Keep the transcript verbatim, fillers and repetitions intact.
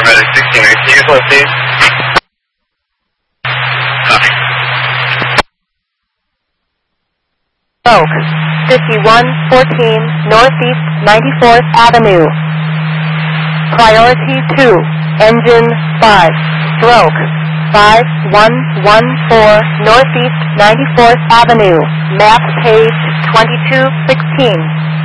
Paramedic sixteen, receive one, please. Copy. Oak, fifty-one fourteen Northeast ninety-fourth Avenue. Priority two, engine five, stroke five one one four Northeast ninety-fourth Avenue, map page twenty-two sixteen.